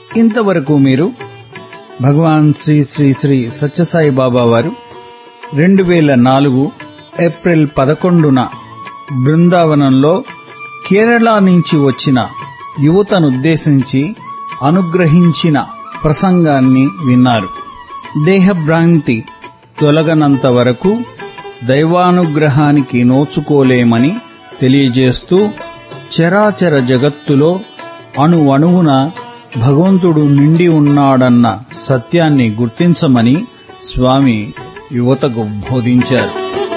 ఇంతవరకు మీరు భగవాన్ శ్రీ శ్రీ శ్రీ సత్యసాయి బాబా వారు 2004 ఏప్రిల్ 11న బృందావనంలో కేరళ నుంచి వచ్చిన యువతనుద్దేశించి అనుగ్రహించిన ప్రసంగాన్ని విన్నారు. దేహభ్రాంతి తొలగనంత వరకు దైవానుగ్రహానికి నోచుకోలేమని తెలియజేస్తూ చరాచర జగత్తులో అణువణువున భగవంతుడు నిండి ఉన్నాడన్న సత్యాన్ని గుర్తించమని స్వామి యువతకు బోధించారు.